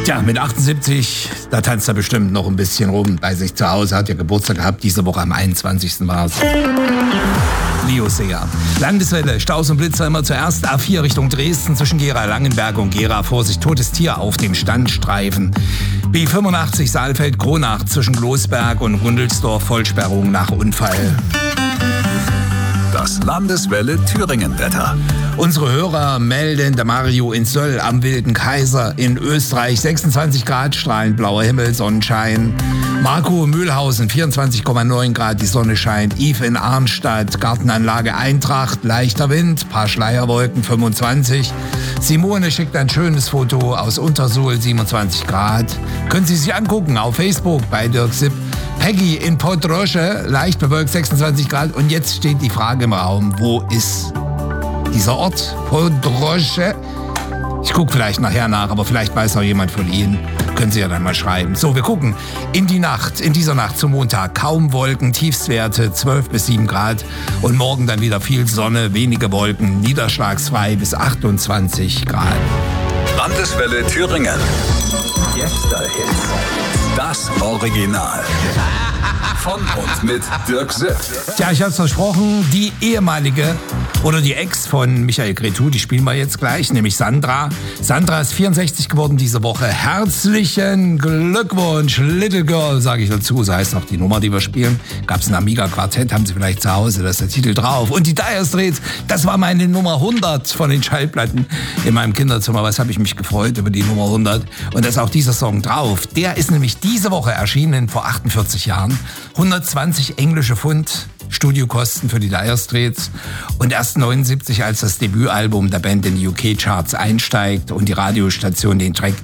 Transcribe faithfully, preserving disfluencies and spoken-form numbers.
Tja, mit achtundsiebzig, da tanzt er bestimmt noch ein bisschen rum bei sich zu Hause, hat ja Geburtstag gehabt, diese Woche am einundzwanzigsten war es. Leo Sayer. Landeswelle, Staus und Blitzer immer zuerst. A vier Richtung Dresden zwischen Gera, Langenberg und Gera. Vorsicht, totes Tier auf dem Standstreifen. B fünfundachtzig Saalfeld, Kronach zwischen Glosberg und Rundelsdorf. Vollsperrung nach Unfall. Das Landeswelle Thüringen-Wetter. Unsere Hörer melden, der Mario in Söll am Wilden Kaiser in Österreich. sechsundzwanzig Grad, strahlend blauer Himmel, Sonnenschein. Marco Mühlhausen, vierundzwanzig Komma neun Grad, die Sonne scheint. Yves in Arnstadt, Gartenanlage Eintracht, leichter Wind, paar Schleierwolken, fünfundzwanzig. Simone schickt ein schönes Foto aus Untersuhl, siebenundzwanzig Grad. Können Sie sich angucken auf Facebook bei Dirk Sipp. Peggy in Podrosche, leicht bewölkt, sechsundzwanzig Grad. Und jetzt steht die Frage im Raum, wo ist dieser Ort? Podrosche? Ich gucke vielleicht nachher nach, aber vielleicht weiß auch jemand von Ihnen. Können Sie ja dann mal schreiben. So, wir gucken in die Nacht, in dieser Nacht zum Montag. Kaum Wolken, Tiefstwerte zwölf bis sieben Grad. Und morgen dann wieder viel Sonne, wenige Wolken, niederschlagsfrei bis achtundzwanzig Grad. Landeswelle Thüringen. Jetzt Hits. Das Original. Von und mit Dirk Sipp. Tja, ich hab's versprochen, die ehemalige oder die Ex von Michael Cretu, die spielen wir jetzt gleich, nämlich Sandra. Sandra ist vierundsechzig geworden diese Woche. Herzlichen Glückwunsch, Little Girl, sage ich dazu. So heißt auch die Nummer, die wir spielen. Gab's ein Amiga-Quartett, haben Sie vielleicht zu Hause, da ist der Titel drauf. Und die Dire Straits, das war meine Nummer hundert von den Schallplatten in meinem Kinderzimmer. Was habe ich mich gefreut über die Nummer hundert. Und da ist auch dieser Song drauf. Der ist nämlich diese Woche erschienen, vor achtundvierzig Jahren. hundertzwanzig englische Pfund Studiokosten für die Dire Straits und erst neunundsiebzig, als das Debütalbum der Band in die U K-Charts einsteigt und die Radiostation den Track